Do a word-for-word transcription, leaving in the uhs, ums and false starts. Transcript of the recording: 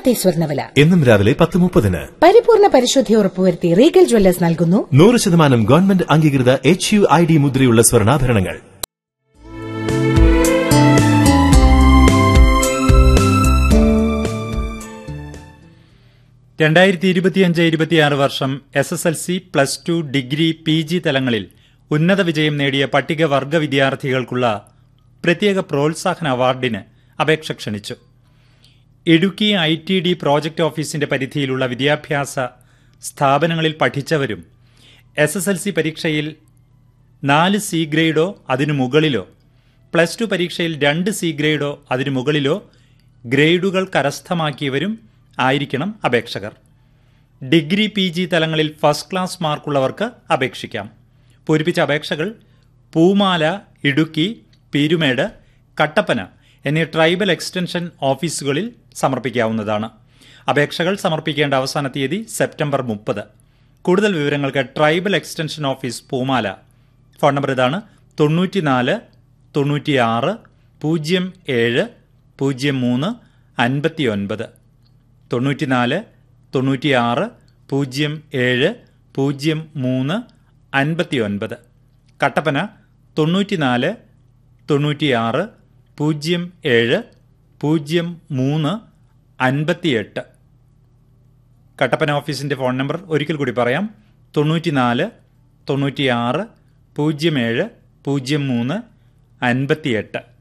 ഇന്നത്തെ സ്വർണ്ണവില എന്നും രാവിലെ പത്ത് മുപ്പതിന് പരിപൂർണ പരിശുദ്ധി ഉറപ്പുവരുത്തി റീഗൽ ജ്വല്ലേഴ്സ് നൽകുന്നു നൂറ് ശതമാനം ഗവൺമെന്റ് അംഗീകൃത എച്ച് യു ഐ ഡി മുദ്രയുള്ള സ്വർണ്ണാഭരണങ്ങൾ. രണ്ടായിരത്തി ഇരുപത്തിയഞ്ച് ഇരുപത്തിയാറ് വർഷം S S L C plus two degree P G തലങ്ങളിൽ ഉന്നത വിജയം നേടിയ പട്ടികവർഗ വിദ്യാർത്ഥികൾക്കുള്ള പ്രത്യേക പ്രോത്സാഹന അവാർഡിന് അപേക്ഷ ക്ഷണിച്ചു. Idukki I T D project ഓഫീസിന്റെ പരിധിയിലുള്ള വിദ്യാഭ്യാസ സ്ഥാപനങ്ങളിൽ പഠിച്ചവരും എസ് എസ് എൽ സി പരീക്ഷയിൽ നാല് സി ഗ്രേഡോ അതിനു മുകളിലോ പ്ലസ് ടു പരീക്ഷയിൽ രണ്ട് സി ഗ്രേഡോ അതിനു മുകളിലോ ഗ്രേഡുകൾ കരസ്ഥമാക്കിയവരും ആയിരിക്കണം അപേക്ഷകർ. ഡിഗ്രി പി ജി തലങ്ങളിൽ ഫസ്റ്റ് ക്ലാസ് മാർക്കുള്ളവർക്ക് അപേക്ഷിക്കാം. പൂരിപ്പിച്ച അപേക്ഷകൾ പൂമാല, ഇടുക്കി, പീരുമേട്, കട്ടപ്പന എന്നീ ട്രൈബൽ എക്സ്റ്റൻഷൻ ഓഫീസുകളിൽ സമർപ്പിക്കാവുന്നതാണ്. അപേക്ഷകൾ സമർപ്പിക്കേണ്ട അവസാന തീയതി സെപ്റ്റംബർ മുപ്പത്. കൂടുതൽ വിവരങ്ങൾക്ക് ട്രൈബൽ എക്സ്റ്റൻഷൻ ഓഫീസ് പൂമാല. ഫോൺ നമ്പർ ഇതാണ്: തൊണ്ണൂറ്റിനാല് തൊണ്ണൂറ്റിയാറ് പൂജ്യം ഏഴ് പൂജ്യം മൂന്ന് അൻപത്തി ഒൻപത്. തൊണ്ണൂറ്റിനാല് തൊണ്ണൂറ്റിയാറ് പൂജ്യം ഏഴ് പൂജ്യം മൂന്ന് അൻപത്തി ഒൻപത്. കട്ടപ്പന തൊണ്ണൂറ്റിനാല് തൊണ്ണൂറ്റിയാറ് പൂജ്യം ഏഴ് പൂജ്യം മൂന്ന് അൻപത്തിയെട്ട്. കട്ടപ്പന ഓഫീസിൻ്റെ ഫോൺ നമ്പർ ഒരിക്കൽ കൂടി പറയാം: തൊണ്ണൂറ്റിനാല് തൊണ്ണൂറ്റിയാറ് പൂജ്യം ഏഴ് പൂജ്യം മൂന്ന് അൻപത്തിയെട്ട്.